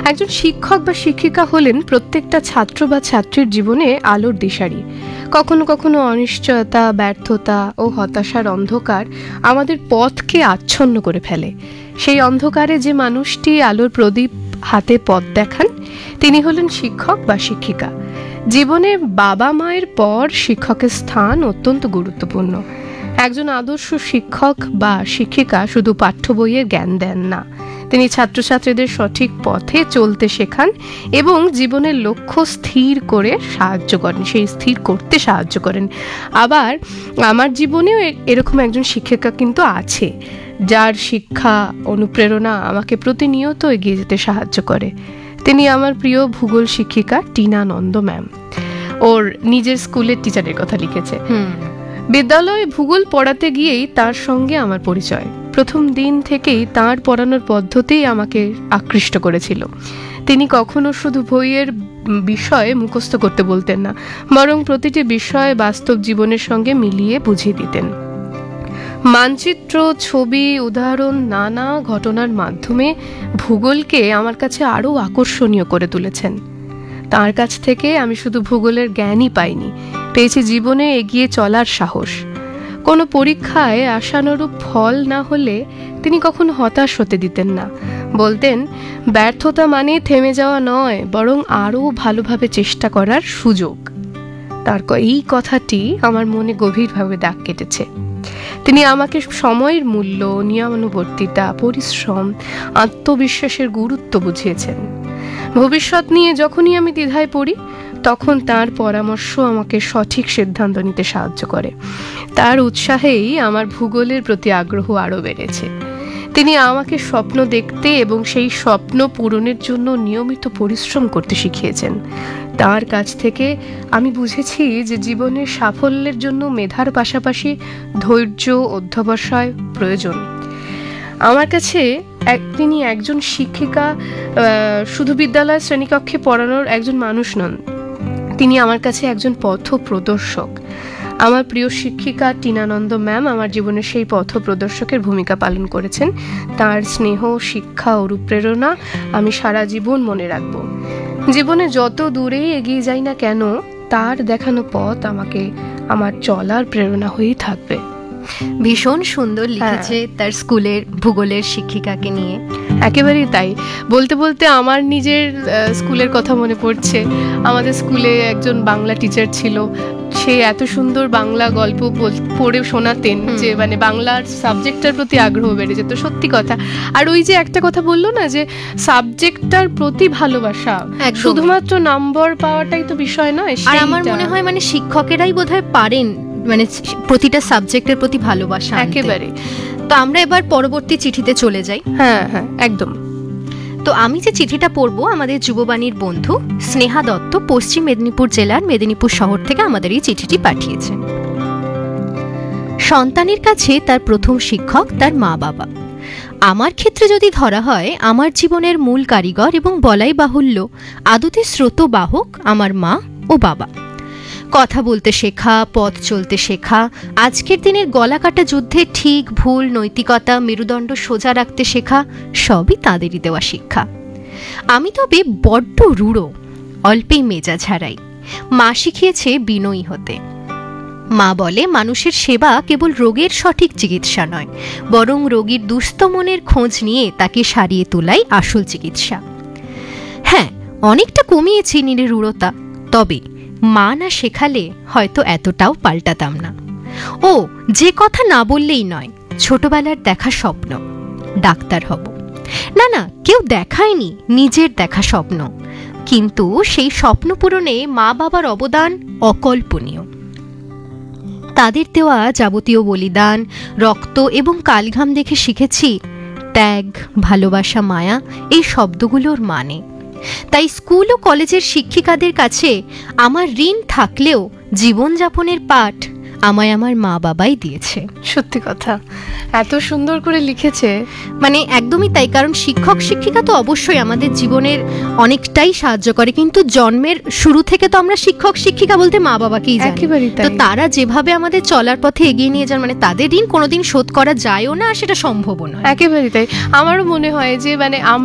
একজন শিক্ষক বা শিক্ষিকা হলেন প্রত্যেকটা ছাত্র বা ছাত্রীর জীবনে আলোর দিশারি। কখনো কখনো অনিশ্চয়তা, ব্যর্থতা ও হতাশার অন্ধকার আমাদের পথকে আচ্ছন্ন করে ফেলে। সেই অন্ধকারে যে মানুষটি আলোর প্রদীপ হাতে পথ দেখান, তিনি হলেন শিক্ষক বা শিক্ষিকা। জীবনে বাবা মায়ের পর শিক্ষকের স্থান অত্যন্ত গুরুত্বপূর্ণ। একজন আদর্শ শিক্ষক বা শিক্ষিকা শুধু পাঠ্য বইয়ের জ্ঞান দেন না, তিনি ছাত্রছাত্রীদের সঠিক পথে চলতে শেখান এবং জীবনের লক্ষ্য স্থির করে সাহায্য করেন, সেই স্থির করতে সাহায্য করেন। আবার আমার জীবনেও এরকম একজন শিক্ষিকা কিন্তু আছে, যার শিক্ষা অনুপ্রেরণা আমাকে প্রতিনিয়ত এগিয়ে যেতে সাহায্য করে। তিনি আমার প্রিয় ভূগোল শিক্ষিকা টিনা নন্দ ম্যাম। ওর নিজের স্কুলের টিচারের কথা লিখেছে। বিদ্যালয়ে ভূগোল পড়াতে গিয়েই তার সঙ্গে আমার পরিচয়। প্রথম দিন থেকেই তার পড়ানোর পদ্ধতিই আমাকে আকৃষ্ট করেছিল। তিনি কখনো শুধু বইয়ের বিষয় মুখস্থ করতে বলতেন না, বরং প্রতিটি বিষয় বাস্তব জীবনের সঙ্গে মিলিয়ে বুঝিয়ে দিতেন। মানচিত্র, ছবি, উদাহরণ, নানা ঘটনার মাধ্যমে ভূগোলকে আমার কাছে আরও আকর্ষণীয় করে তুলেছেন। তার কাছ থেকে আমি শুধু ভূগোলের জ্ঞানই পাইনি, পেয়েছি জীবনে এগিয়ে চলার সাহস। কোনো পরীক্ষায় আশানুরূপ ফল না হলে তিনি কখনো হতাশ হতে দিতেন না। বলতেন, ব্যর্থতা মানে থেমে যাওয়া নয়, বরং আরও ভালোভাবে চেষ্টা করার সুযোগ। তার এই কথাটি আমার মনে গভীরভাবে দাগ কেটেছে। তিনি আমাকে সময়ের মূল্য, নিয়মানুবর্তিতা, পরিশ্রম, আত্মবিশ্বাসের গুরুত্ব বুঝিয়েছেন। ভবিষ্যৎ নিয়ে যখনই আমি দ্বিধায় পড়ি, তখন তার পরামর্শ আমাকে সঠিক সিদ্ধান্ত নিতে সাহায্য করে। তার উৎসাহেই আমার ভূগোলের প্রতি আগ্রহ আরও বেড়েছে। তিনি আমাকে স্বপ্ন দেখতে এবং সেই স্বপ্ন পূরণের জন্য নিয়মিত পরিশ্রম করতে শিখিয়েছেন। তার কাছ থেকে আমি বুঝেছি যে জীবনের সাফল্যের জন্য মেধার পাশাপাশি ধৈর্য, অধ্যবসায় প্রয়োজন। আমার কাছে তিনি একজন শিক্ষিকা শুধু বিদ্যালয় শ্রেণীকক্ষে পড়ানোর একজন মানুষ নন, তিনি আমার কাছে একজন পথ প্রদর্শক। আমার প্রিয় শিক্ষিকা টিনা নন্দ ম্যাম আমার জীবনের সেই পথ প্রদর্শকের ভূমিকা পালন করেছেন। তার স্নেহ, শিক্ষা, অনুপ্রেরণা আমি সারা জীবন মনে রাখব। জীবনে যত দূরেই এগিয়ে যাই না কেন, তার দেখানো পথ আমাকে আমার চলার প্রেরণা হয়েই থাকবে। ভীষণ সুন্দর লিখেছে তার স্কুলের ভূগোলের শিক্ষিকাকে নিয়ে। একেবারেই তাই। বলতে বলতে আমার নিজের স্কুলের কথা মনে পড়ছে। আমাদের স্কুলে একজন বাংলা টিচার ছিল, সে এত সুন্দর বাংলা গল্প পড়ে শোনাতেন যে মানে বাংলার সাবজেক্টটার প্রতি আগ্রহ বেড়ে যেত, সত্যি কথা। আর ওই যে একটা কথা বললো না, যে সাবজেক্টটার প্রতি ভালোবাসা, শুধুমাত্র নম্বর পাওয়াটাই তো বিষয় নয়। আর আমার মনে হয় মানে শিক্ষকেরাই বোধহয় পারেন মানে প্রতিটা সাবজেক্টের প্রতি ভালোবাসা। একেবারে। তো আমরা এবার পরবর্তী চিঠিতে চলে যাই। হ্যাঁ হ্যাঁ, একদম। তো আমি যে চিঠিটা পড়বো, আমাদের যুববাণীর বন্ধু স্নেহা দত্ত পশ্চিম মেদিনীপুর জেলার মেদিনীপুর শহর থেকে আমাদের এই চিঠিটি পাঠিয়েছেন। সন্তানের কাছে তার প্রথম শিক্ষক তার মা বাবা। আমার ক্ষেত্রে যদি ধরা হয়, আমার জীবনের মূল কারিগর এবং বলাই বাহুল্য আদতে স্রোতবাহক আমার মা ও বাবা। কথা বলতে শেখা, পথ চলতে শেখা, আজকের দিনের গলা কাটা যুদ্ধে ঠিক ভুল, নৈতিকতা, মেরুদণ্ড সোজা রাখতে শেখা, সবই তাঁদেরই দেওয়া শিক্ষা। আমি তবে বড্ড রূঢ়, অল্পেই মেজাজ হারাই। মা শিখিয়েছে বিনয়ী হতে। মা বলে, মানুষের সেবা কেবল রোগের সঠিক চিকিৎসা নয়, বরং রোগীর দুস্থ মনের খোঁজ নিয়ে তাকে সারিয়ে তোলাই আসল চিকিৎসা। হ্যাঁ, অনেকটা কমিয়েছি নিরূঢ়তা, তবে মা না শেখালে হয়তো এতটাও পাল্টাতাম না। ও যে কথা না বললেই নয়, ছোটবেলার দেখা স্বপ্ন ডাক্তার হব, না না কেউ দেখায়নি, নিজের দেখা স্বপ্ন, কিন্তু সেই স্বপ্ন পূরণে মা বাবার অবদান অকল্পনীয়। তাদের দেওয়া যাবতীয় বলিদান, রক্ত এবং কালঘাম দেখে শিখেছি ত্যাগ, ভালোবাসা, মায়া এই শব্দগুলোর মানে। তাই স্কুল ও কলেজের শিক্ষিকাদের কাছে আমার ঋণ থাকলেও জীবনযাপনের পাঠ আমায় আমার মা বাবাই দিয়েছে। সত্যি কথা, এত সুন্দর করে লিখেছে। মানে একদমই তাই, কারণ শিক্ষক শিক্ষিকা তো অবশ্যই আমাদের জীবনের অনেকটাই সাহায্য করে, কিন্তু জন্মের শুরু থেকে তো আমরা শিক্ষক শিক্ষিকা বলতে মা বাবাকেই জানি। তো তারা যেভাবে আমাদের চলার পথে এগিয়ে নিয়ে যান, মানে তাদের ঋণ কোনোদিন শোধ করা যায়ও না, সেটা সম্ভবও নয়। একেবারেই তাই। আমারও মনে হয় যে মানে